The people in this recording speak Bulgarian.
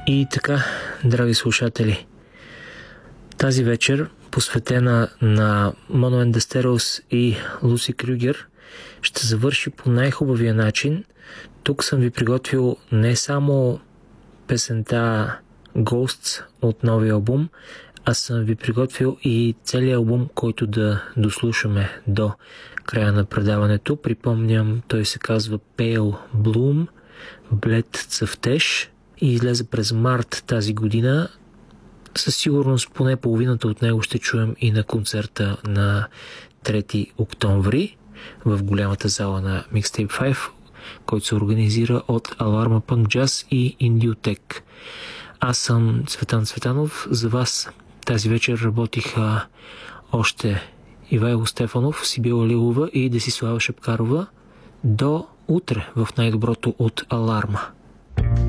И така, драги слушатели, тази вечер, посветена на Mono and the Stereos и Луси Крюгер, ще завърши по най-хубавия начин. Тук съм ви приготвил не само песента Ghosts от новия албум, а съм ви приготвил и целият албум, който да дослушаме до края на предаването. Припомням, той се казва Pale Bloom, Блед цъфтеж, и излезе през март тази година. Със сигурност поне половината от него ще чуем и на концерта на 3 октомври в голямата зала на Mixtape 5, който се организира от Alarma Punk Jazz и Indiotek. Аз съм Цветан Цветанов. За вас тази вечер работиха още Ивайло Стефанов, Сибила Лилова и Десислава Шапкарова. До утре в най-доброто от Аларма.